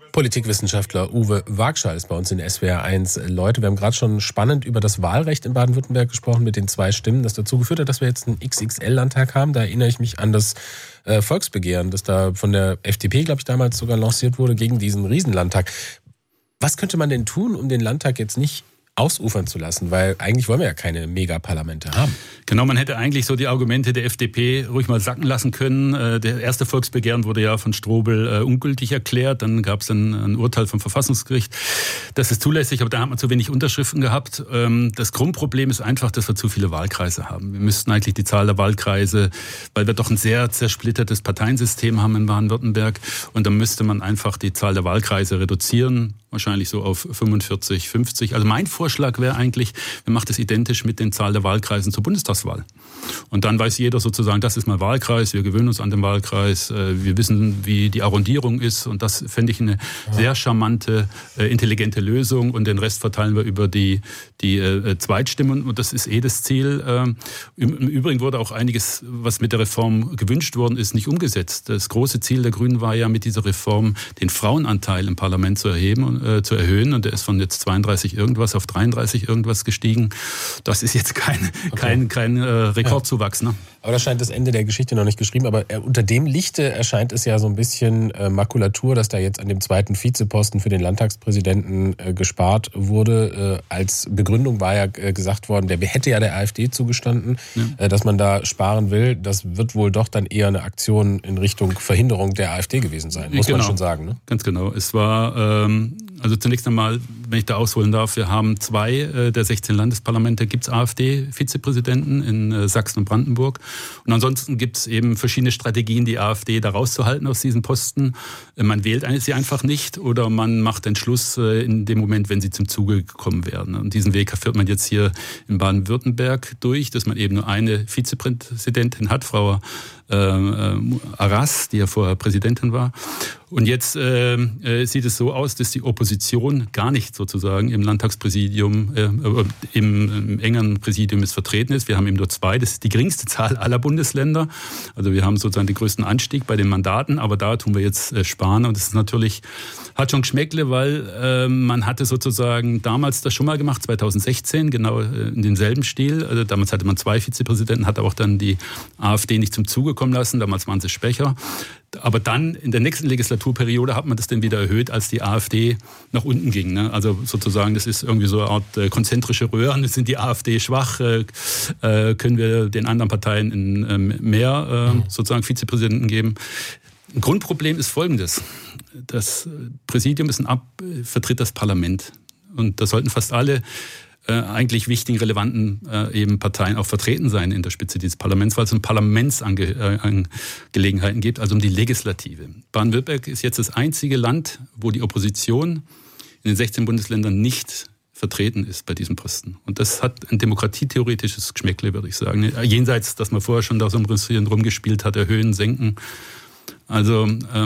Politikwissenschaftler Uwe Wagschall ist bei uns in SWR1. Leute, wir haben gerade schon spannend über das Wahlrecht in Baden-Württemberg gesprochen mit den 2 Stimmen, das dazu geführt hat, dass wir jetzt einen XXL-Landtag haben. Da erinnere ich mich an das Volksbegehren, das da von der FDP, glaube ich, damals sogar lanciert wurde gegen diesen Riesenlandtag. Was könnte man denn tun, um den Landtag jetzt nicht ausufern zu lassen? Weil eigentlich wollen wir ja keine Megaparlamente haben. Genau, man hätte eigentlich so die Argumente der FDP ruhig mal sacken lassen können. Der erste Volksbegehren wurde ja von Strobel ungültig erklärt. Dann gab es ein Urteil vom Verfassungsgericht. Das ist zulässig, aber da hat man zu wenig Unterschriften gehabt. Das Grundproblem ist einfach, dass wir zu viele Wahlkreise haben. Wir müssten eigentlich die Zahl der Wahlkreise, weil wir doch ein sehr zersplittertes Parteiensystem haben in Baden-Württemberg. Und dann müsste man einfach die Zahl der Wahlkreise reduzieren. Wahrscheinlich so auf 45, 50. Also mein Vorschlag wäre eigentlich, man macht es identisch mit den Zahl der Wahlkreisen zur Bundestagswahl. Und dann weiß jeder sozusagen, das ist mein Wahlkreis, wir gewöhnen uns an den Wahlkreis, wir wissen, wie die Arrondierung ist. Und das fände ich eine sehr charmante, intelligente Lösung. Und den Rest verteilen wir über die Zweitstimmen. Und das ist das Ziel. Im Übrigen wurde auch einiges, was mit der Reform gewünscht worden ist, nicht umgesetzt. Das große Ziel der Grünen war ja mit dieser Reform, den Frauenanteil im Parlament zu erhöhen. Und der ist von jetzt 32 irgendwas auf 33 irgendwas gestiegen. Das ist jetzt kein Rekordzuwachs. Ne? Aber da scheint das Ende der Geschichte noch nicht geschrieben. Aber unter dem Lichte erscheint es ja so ein bisschen Makulatur, dass da jetzt an dem 2. Vizeposten für den Landtagspräsidenten gespart wurde. Als Begründung war ja gesagt worden, der hätte ja der AfD zugestanden, dass man da sparen will. Das wird wohl doch dann eher eine Aktion in Richtung Verhinderung der AfD gewesen sein, muss man schon sagen. Ne? Ganz genau. Es war, also zunächst einmal, wenn ich da ausholen darf, wir haben 2 der 16 Landesparlamente, gibt es AfD-Vizepräsidenten in Sachsen und Brandenburg. Und ansonsten gibt es eben verschiedene Strategien, die AfD da rauszuhalten aus diesen Posten. Man wählt sie einfach nicht oder man macht den Schluss in dem Moment, wenn sie zum Zuge gekommen werden. Und diesen Weg führt man jetzt hier in Baden-Württemberg durch, dass man eben nur eine Vizepräsidentin hat, Frau Arras, die ja vorher Präsidentin war. Und jetzt sieht es so aus, dass die Opposition gar nicht sozusagen im Landtagspräsidium, im engeren Präsidium vertreten ist. Wir haben eben nur 2, das ist die geringste Zahl aller Bundesländer. Also wir haben sozusagen den größten Anstieg bei den Mandaten, aber da tun wir jetzt sparen. Und das ist natürlich, hat schon Geschmäckle, weil man hatte sozusagen damals das schon mal gemacht, 2016, genau in demselben Stil. Also damals hatte man 2 Vizepräsidenten, hat auch dann die AfD nicht zum Zuge kommen lassen, damals waren sie schwächer. Aber dann in der nächsten Legislaturperiode hat man das dann wieder erhöht, als die AfD nach unten ging. Ne? Also sozusagen, das ist irgendwie so eine Art konzentrische Röhren. Jetzt sind die AfD schwach, können wir den anderen Parteien mehr sozusagen Vizepräsidenten geben. Ein Grundproblem ist folgendes. Das Präsidium vertritt das Parlament. Und da sollten fast alle eigentlich wichtigen, relevanten eben Parteien auch vertreten sein in der Spitze dieses Parlaments, weil es um Parlamentsangelegenheiten geht, also um die Legislative. Baden-Württemberg ist jetzt das einzige Land, wo die Opposition in den 16 Bundesländern nicht vertreten ist bei diesem Posten. Und das hat ein demokratietheoretisches Geschmäckle, würde ich sagen. Jenseits, dass man vorher schon da so ein bisschen rumgespielt hat, erhöhen, senken. Also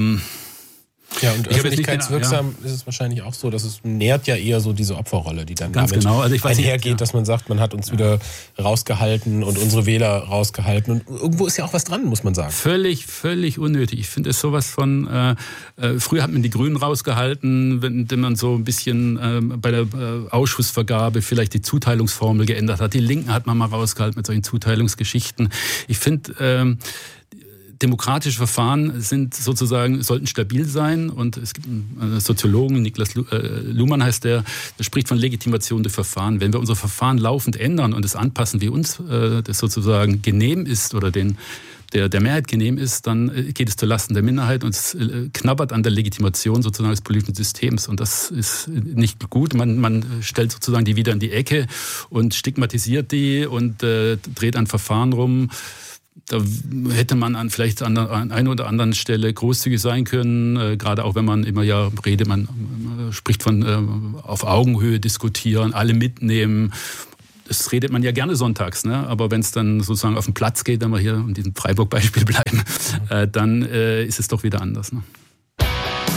ja, und öffentlichkeitswirksam ist es wahrscheinlich auch so, dass es nährt ja eher so diese Opferrolle, die dann ganz damit genau. Also einhergeht, dass man sagt, man hat uns wieder rausgehalten und unsere Wähler rausgehalten. Und irgendwo ist ja auch was dran, muss man sagen. Völlig unnötig. Ich finde es sowas von, früher hat man die Grünen rausgehalten, wenn man so ein bisschen bei der Ausschussvergabe vielleicht die Zuteilungsformel geändert hat. Die Linken hat man mal rausgehalten mit solchen Zuteilungsgeschichten. Ich finde, demokratische Verfahren sollten stabil sein und es gibt einen Soziologen, Niklas Luhmann heißt der spricht von Legitimation der Verfahren. Wenn wir unsere Verfahren laufend ändern und es anpassen, wie uns das sozusagen genehm ist oder der Mehrheit genehm ist, dann geht es zulasten der Minderheit und es knabbert an der Legitimation sozusagen des politischen Systems und das ist nicht gut. Man stellt sozusagen die wieder in die Ecke und stigmatisiert die und dreht an Verfahren rum. Da hätte man vielleicht an einer oder anderen Stelle großzügig sein können, gerade auch wenn man immer man spricht von auf Augenhöhe diskutieren, alle mitnehmen. Das redet man ja gerne sonntags, ne? Aber wenn es dann sozusagen auf den Platz geht, wenn wir hier in diesem Freiburg-Beispiel bleiben, dann ist es doch wieder anders. Ne?